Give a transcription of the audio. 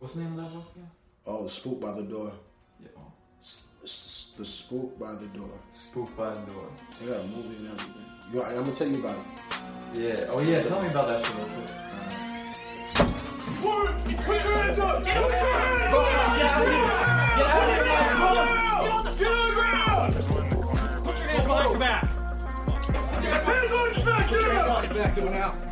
What's the name of that book again? Oh, The Spook by the Door. Yeah. Oh. The Spook by the Door. Spook by the Door. They got a movie and everything. I'm gonna tell you about it. Yeah. Oh yeah. Tell me about that shit real quick. Put your hands up! Get on the ground! Get out of here! Get out of here! Get on the ground! Put your hands behind your back! Hands on your back! Get up! Back to it now.